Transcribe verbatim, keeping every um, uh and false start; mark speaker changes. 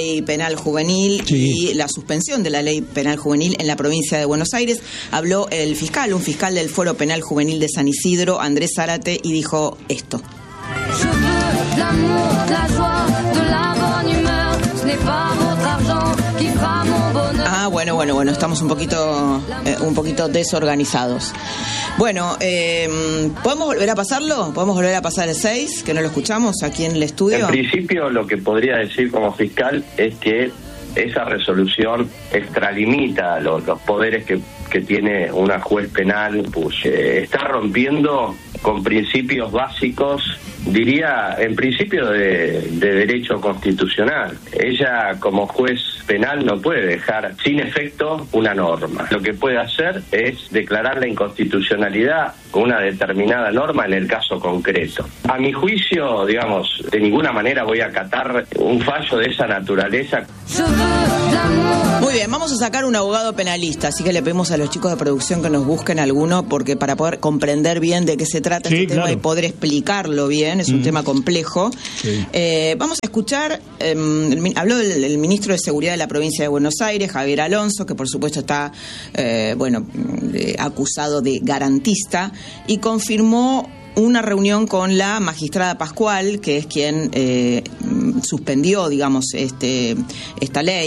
Speaker 1: ley penal juvenil sí. y la suspensión de la ley penal juvenil en la provincia de Buenos Aires. Habló el fiscal, un fiscal del Foro Penal Juvenil de San Isidro, Andrés Zárate, y dijo esto. Ah, bueno, bueno, bueno, estamos un poquito, eh, un poquito desorganizados. Bueno, eh, ¿podemos volver a pasarlo? ¿Podemos volver a pasar el seis, que no lo escuchamos aquí en el estudio?
Speaker 2: En principio, lo que podría decir como fiscal es que esa resolución extralimita los, los poderes que, que tiene una juez penal, pues eh, está rompiendo con principios básicos, diría, en principio de, de derecho constitucional. Ella, como juez penal, no puede dejar sin efecto una norma. Lo que puede hacer es declarar la inconstitucionalidad con una determinada norma en el caso concreto. A mi juicio, digamos, de ninguna manera voy a acatar un fallo de esa naturaleza.
Speaker 1: Muy bien, vamos a sacar un abogado penalista, así que le pedimos a los chicos de producción que nos busquen alguno, porque para poder comprender bien de qué se trata sí, este claro. tema y poder explicarlo bien, es mm. un tema complejo. Sí. Eh, vamos a escuchar, eh, el, habló el, el ministro de Seguridad de la provincia de Buenos Aires, Javier Alonso, que por supuesto está, eh, bueno, eh, acusado de garantista, y confirmó una reunión con la magistrada Pascual, que es quien eh, suspendió, digamos, este esta ley.